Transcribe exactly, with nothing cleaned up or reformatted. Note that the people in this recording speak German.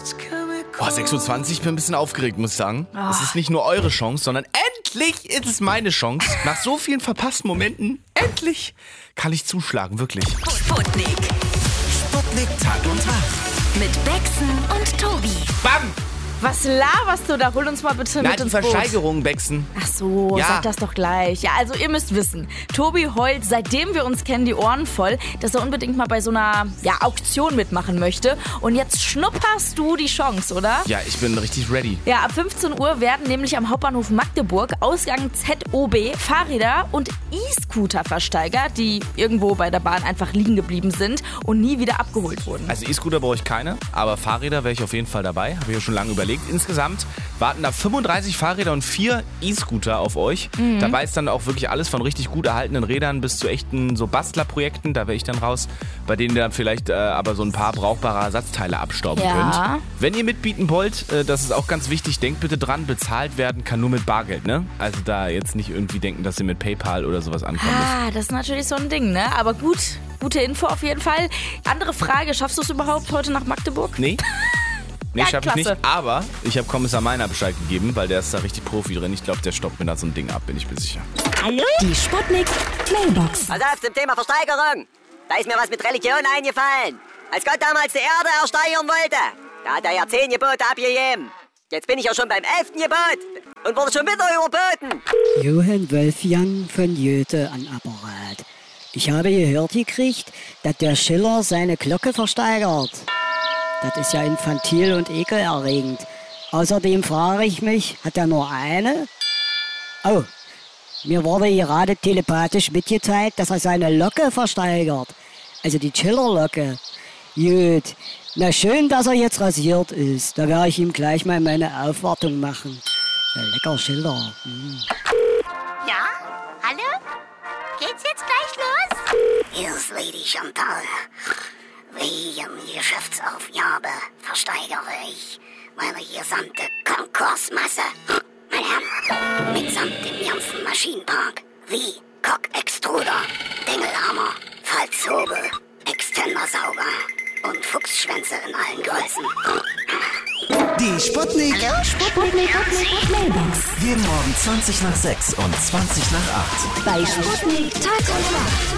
Oh, sechs Uhr zwanzig, ich bin ein bisschen aufgeregt, muss ich sagen. Oh. Es ist nicht nur eure Chance, sondern endlich ist es meine Chance. Nach so vielen verpassten Momenten, endlich kann ich zuschlagen, wirklich. Sputnik. Sputnik Tag und Wach. Mit Bexen und Tobi. Bam! Was laberst du da? Hol uns mal bitte Na, mit die ins Boot. Versteigerung, Bexen. Ach so, Ja. sag das doch gleich. Ja, also ihr müsst wissen, Tobi heult, seitdem wir uns kennen, die Ohren voll, dass er unbedingt mal bei so einer ja, Auktion mitmachen möchte. Und jetzt schnupperst du die Chance, oder? Ja, ich bin richtig ready. Ja, ab fünfzehn Uhr werden nämlich am Hauptbahnhof Magdeburg, Ausgang Z O B, Fahrräder und E-Scooter versteigert, die irgendwo bei der Bahn einfach liegen geblieben sind und nie wieder abgeholt wurden. Also E-Scooter brauche ich keine, aber Fahrräder wäre ich auf jeden Fall dabei. Habe ich ja schon lange überlegt. Insgesamt warten da fünfunddreißig Fahrräder und vier E-Scooter auf euch. Mhm. Dabei ist dann auch wirklich alles von richtig gut erhaltenen Rädern bis zu echten so Bastlerprojekten. Da wäre ich dann raus, bei denen ihr dann vielleicht äh, aber so ein paar brauchbare Ersatzteile abstauben Ja. könnt. Wenn ihr mitbieten wollt, äh, das ist auch ganz wichtig, denkt bitte dran, bezahlt werden kann nur mit Bargeld, ne? Also da jetzt nicht irgendwie denken, dass ihr mit PayPal oder sowas ankommt. Ah, das ist natürlich so ein Ding, ne? Aber gut, gute Info auf jeden Fall. Andere Frage, schaffst du es überhaupt heute nach Magdeburg? Nee. Nee, Ja, schaff ich klasse. nicht. Aber ich habe Kommissar Meiner Bescheid gegeben, weil der ist da richtig Profi drin. Ich glaube, der stoppt mir da so ein Ding ab, bin ich mir sicher. Die Sputnik Mailbox. Pass auf, zum Thema Versteigerung. Da ist mir was mit Religion eingefallen. Als Gott damals die Erde ersteigern wollte, da hat er ja zehn Gebote abgegeben. Jetzt bin ich ja schon beim elften Gebot und wurde schon wieder überboten. Johann Wolfgang von Goethe an Apparat. Ich habe gehört gekriegt, dass der Schiller seine Glocke versteigert. Das ist ja infantil und ekelerregend. Außerdem frage ich mich, hat er nur eine? Oh, mir wurde gerade telepathisch mitgeteilt, dass er seine Locke versteigert. Also die Schiller-Locke. Gut, na schön, dass er jetzt rasiert ist. Da werde ich ihm gleich mal meine Aufwartung machen. Ja, lecker Schiller. Mm. Ja? Hallo? Geht's jetzt gleich los? Hier ist Lady Chantal. Wegen Geschäftsaufgabe versteigere ich meine gesamte Konkursmasse. Meine Herren, mitsamt dem ganzen Maschinenpark wie Kock-Extruder, Dengelhammer, Falzhobel, Extendersauger und Fuchsschwänze in allen Größen. Die Sputnik. Sputnik Mailbox. Jeden Morgen zwanzig nach sechs und zwanzig nach acht. Bei Sputnik Tag und Nacht.